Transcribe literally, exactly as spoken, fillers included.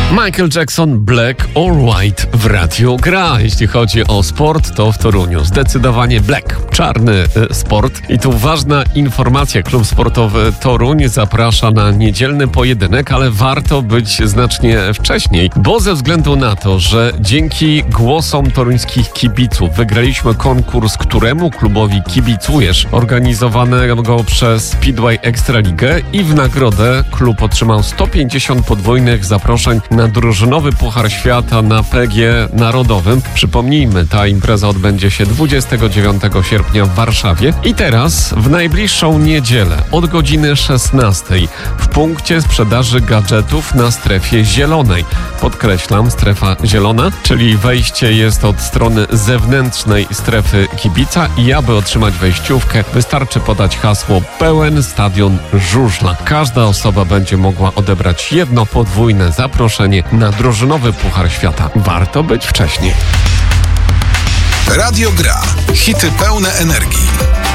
Michael Jackson, Black or White w Radiu Gra. Jeśli chodzi o sport, to w Toruniu zdecydowanie black, czarny y, sport. I tu ważna informacja, klub sportowy Toruń zaprasza na niedzielny pojedynek, ale warto być znacznie wcześniej, bo ze względu na to, że dzięki głosom toruńskich kibiców wygraliśmy konkurs Któremu klubowi kibicujesz, organizowanego przez Speedway Ekstraligę, i w nagrodę klub otrzymał sto pięćdziesiąt podwójnych zaproszeń na drużynowy Puchar Świata na P G Narodowym. Przypomnijmy, ta impreza odbędzie się dwudziestego dziewiątego sierpnia w Warszawie. I teraz w najbliższą niedzielę od godziny szesnastej w punkcie sprzedaży gadżetów na strefie zielonej. Podkreślam, strefa zielona, czyli wejście jest od strony zewnętrznej strefy kibica i aby otrzymać wejściówkę, wystarczy podać hasło pełen stadion żużla. Każda osoba będzie mogła odebrać jedno podwójne zaproszenie na drużynowy Puchar Świata. Warto być wcześniej. Radio Gra. Hity pełne energii.